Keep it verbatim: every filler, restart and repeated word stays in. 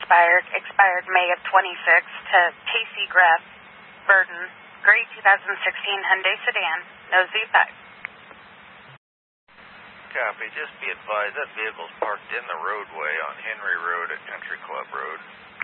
expired, expired May of twenty-six, to Casey Graff Burden, gray two thousand sixteen Hyundai sedan, no Z five. Copy. Just be advised that vehicle's parked in the roadway on Henry Road at Country Club Road.